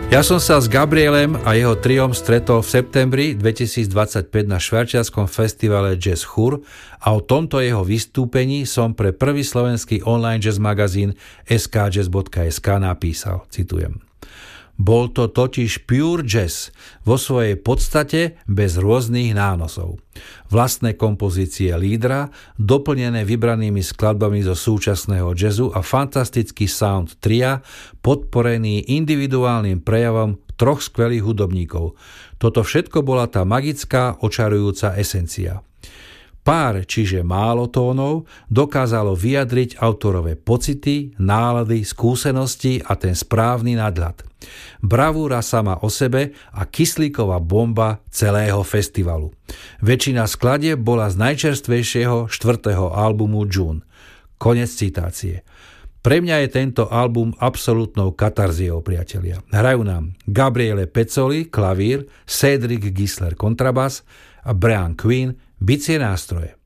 Ja som sa s Gabrielem a jeho triom stretol v septembri 2025 na švajčiarskom festivale Jazz Chur a o tomto jeho vystúpení som pre prvý slovenský online jazz magazín skjazz.sk napísal, citujem. Bol to totiž pure jazz, vo svojej podstate bez rôznych nánosov. Vlastné kompozície lídra, doplnené vybranými skladbami zo súčasného jazzu a fantastický sound tria, podporený individuálnym prejavom troch skvelých hudobníkov. Toto všetko bola tá magická, očarujúca esencia. Pár, čiže málo tónov, dokázalo vyjadriť autorové pocity, nálady, skúsenosti a ten správny nadhľad. Bravúra sama o sebe a kyslíková bomba celého festivalu. Väčšina skladieb bola z najčerstvejšieho 4. albumu June. Konec citácie. Pre mňa je tento album absolútnou katarziou, priatelia. Hrajú nám Gabriele Pecoli, klavír, Cedric Gisler, kontrabas a Brian Quinn, bicie nástroje.